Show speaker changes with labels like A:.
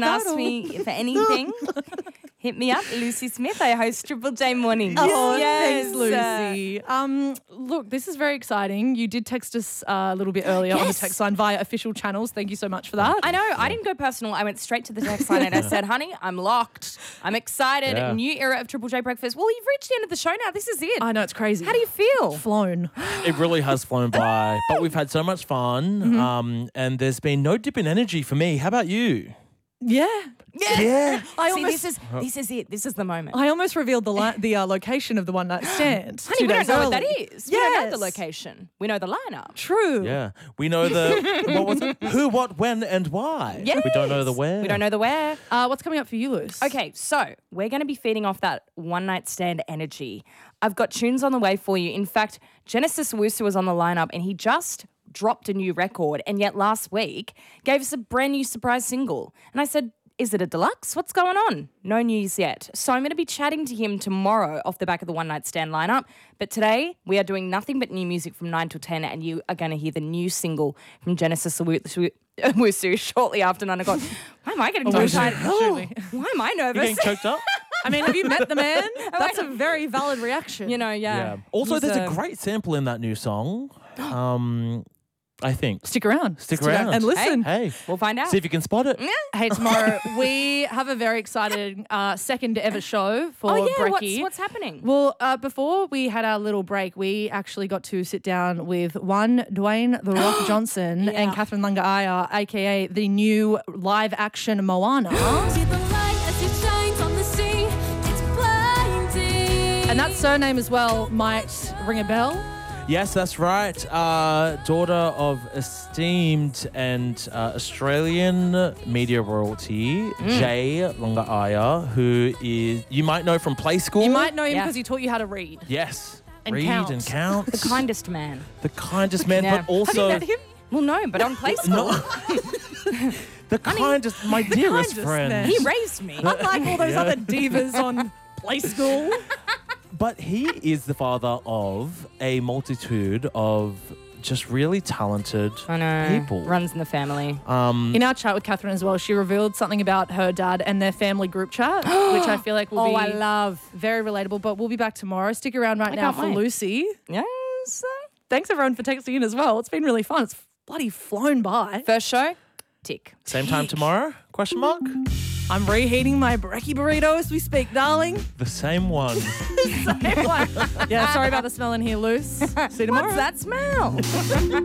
A: can ask me for anything, hit me up. Lucy Smith. I host Triple J Mornings.
B: Oh,
A: yes.
B: thanks, Lucy. Look, this is very exciting. You did text us a little bit earlier on the text line via official channels. Thank you so much for that.
A: I know. I didn't go personal. I went straight to the text line and I said, honey, I'm locked. I'm excited.
C: Yeah.
A: New era of Triple J Breakfast. Well, you've reached the end of the show now. This is it.
B: I know, it's crazy.
A: How do you feel?
B: Flown.
C: It really has flown by, but we've had so much fun, and there's been no dip in energy for me. How about you?
B: Yeah.
C: Yeah.
A: This is it. This is the moment.
B: I almost revealed the location of the one night stand.
A: Honey, we don't know what that is. We don't know the
B: Yes.
A: location. We know the lineup.
B: True.
C: Yeah. We know the what was it? Who, what, when, and why.
A: Yes.
C: We don't know the where.
A: We don't know the where.
B: What's coming up for you, Luce?
A: Okay, so we're going to be feeding off that one night stand energy. I've got tunes on the way for you. In fact, Genesis Owusu was on the lineup and he just dropped a new record, and yet last week gave us a brand new surprise single. And I said, is it a deluxe? What's going on? No news yet. So I'm going to be chatting to him tomorrow off the back of the one night stand lineup. But today we are doing nothing but new music from 9 till 10, and you are going to hear the new single from Genesis Owusu shortly after 9 o'clock. Why am I getting so excited? Why am I
C: You
A: nervous?
C: getting choked up?
B: I mean, have you met the man? That's a very valid reaction.
A: You know, yeah.
C: Also,
A: He's
C: there's a great sample in that new song. I think.
B: Stick around.
C: Stick around.
B: And listen.
C: Hey,
A: We'll find out.
C: see if you can spot it.
B: Hey, tomorrow we have a very exciting second ever show for
A: Oh, yeah.
B: Brekkie.
A: What's happening?
B: Well, before we had our little break, we actually got to sit down with one Dwayne The Rock Johnson and Catherine Langaaya, aka the new live action Moana.
D: See the light as it shines on the sea. It's blinding.
B: And that surname as well might ring a bell.
C: Yes, that's right. Daughter of esteemed and Australian media royalty, Jay Langaaya, who is, you might know from Play School.
B: You might know him
A: Yeah.
B: because he taught you how to read.
C: Yes.
B: And
C: Read
B: count.
C: and count.
A: The kindest man.
C: The kindest man,
A: Yeah.
C: but also...
B: Have you met him?
A: Well, no, but on Play School.
C: No. The kindest, my dearest
B: kindest
C: friend.
B: man.
A: He raised me.
B: Unlike all those other divas on Play School.
C: But he is the father of a multitude of just really talented
A: I know.
C: people.
A: Runs in the family.
B: In our chat with Catherine as well, she revealed something about her dad and their family group chat, which I feel like will be
A: I love.
B: very relatable. But we'll be back tomorrow. Stick around right now
A: can't
B: for
A: wait.
B: Lucy.
A: Yes.
B: Thanks everyone for texting in as well. It's been really fun. It's bloody flown by.
A: First show, tick.
C: Same time tomorrow? Question mark?
B: I'm reheating my brekkie burrito as we speak, darling.
C: The same one.
B: Yeah, sorry about the smell in here, Luce. See you tomorrow.
A: What's that smell?